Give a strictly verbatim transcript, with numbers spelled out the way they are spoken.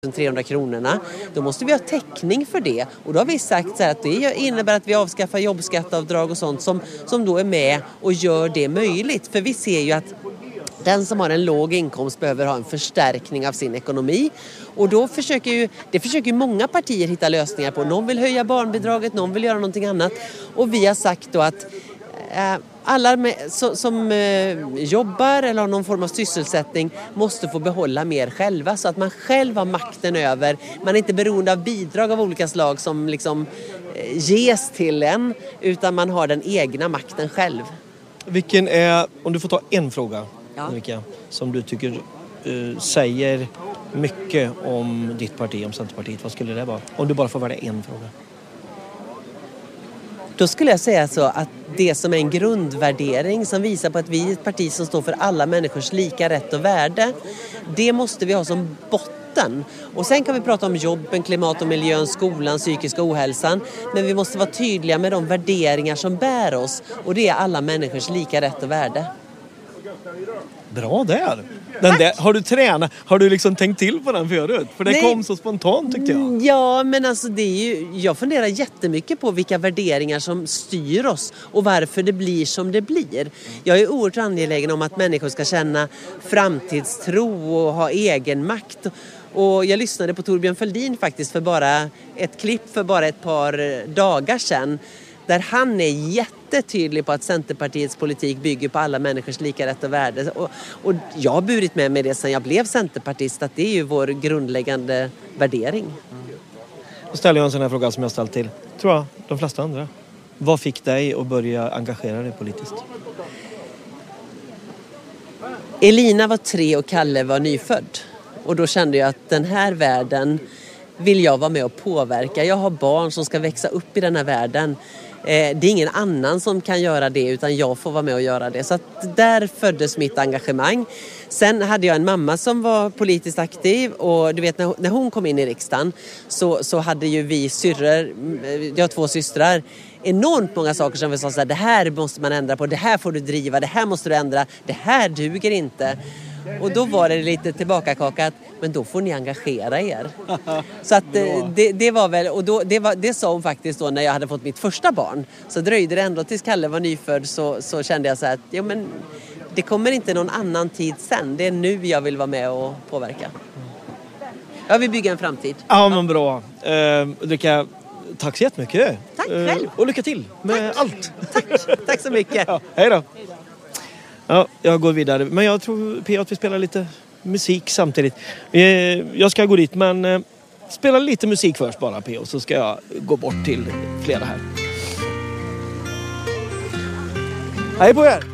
trehundra kronorna, då måste vi ha täckning för det. Och då har vi sagt så här att det innebär att vi avskaffar jobbskatteavdrag och sånt som, som då är med och gör det möjligt. För vi ser ju att den som har en låg inkomst behöver ha en förstärkning av sin ekonomi. Och då försöker ju, det försöker ju många partier hitta lösningar på. Någon vill höja barnbidraget, någon vill göra någonting annat. Och vi har sagt då att eh, alla med, så, som eh, jobbar eller har någon form av sysselsättning måste få behålla mer själva. Så att man själv har makten över. Man är inte beroende av bidrag av olika slag som liksom eh, ges till en. Utan man har den egna makten själv. Vilken är, om du får ta en fråga, ja. Annika, som du tycker uh, säger mycket om ditt parti, om Centerpartiet. Vad skulle det vara? Om du bara får välja en fråga. Då skulle jag säga så att det som är en grundvärdering som visar på att vi är ett parti som står för alla människors lika rätt och värde, det måste vi ha som botten. Och sen kan vi prata om jobben, klimat och miljön, skolan, psykiska ohälsan. Men vi måste vara tydliga med de värderingar som bär oss. Och det är alla människors lika rätt och värde. Bra där. Den där, har du tränat? Har du liksom tänkt till på den förut? För det Nej. kom så spontant tyckte jag. Ja, men alltså det är ju, jag funderar jättemycket på vilka värderingar som styr oss och varför det blir som det blir. Jag är oerhört angelägen om att människor ska känna framtidstro och ha egen makt. Och jag lyssnade på Torbjörn Fälldin faktiskt för bara ett klipp för bara ett par dagar sedan. Där han är jättetydlig på att Centerpartiets politik bygger på alla människors lika rätt och värde. Och, och jag har burit med mig det sedan jag blev centerpartist, att det är ju vår grundläggande värdering. Då ställer jag en sån här fråga som jag ställt till, tror jag, de flesta andra. Vad fick dig att börja engagera dig politiskt? Elina var tre och Kalle var nyfödd. Och då kände jag att den här världen vill jag vara med och påverka. Jag har barn som ska växa upp i den här världen. Det är ingen annan som kan göra det utan jag får vara med och göra det. Så att där föddes mitt engagemang. Sen hade jag en mamma som var politiskt aktiv och du vet när hon kom in i riksdagen så, så hade ju vi syrror, jag har två systrar, enormt många saker som vi sa så här, det här måste man ändra på, det här får du driva, det här måste du ändra, det här duger inte. Och då var det lite tillbakakokat, men då får ni engagera er. Så att det, det var väl, och då, det, var, det sa hon faktiskt då när jag hade fått mitt första barn. Så dröjde det ändå tills Kalle var nyfödd så, så kände jag så här att ja, men det kommer inte någon annan tid sen. Det är nu jag vill vara med och påverka. Jag vill bygga en framtid. Ja, men bra. Uh, Ulrika, tack så jättemycket. Tack själv. Uh, och lycka till med tack. allt. Tack, tack så mycket. Ja, hej då. Ja, jag går vidare. Men jag tror P att vi spelar lite musik samtidigt. Jag ska gå dit, men spela lite musik först bara P, och så ska jag gå bort till flera här. Hej på er!